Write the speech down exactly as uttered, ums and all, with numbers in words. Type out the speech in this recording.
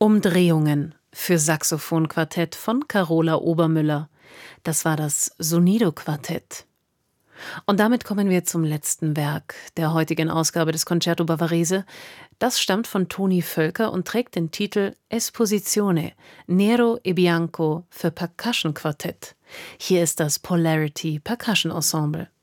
Umdrehungen für Saxophonquartett von Carola Obermüller. Das war das Sonido-Quartett. Und damit kommen wir zum letzten Werk der heutigen Ausgabe des Concerto Bavarese. Das stammt von Toni Völker und trägt den Titel Esposizione, Nero e Bianco für Percussion Quartett. Hier ist das Polarity Percussion Ensemble.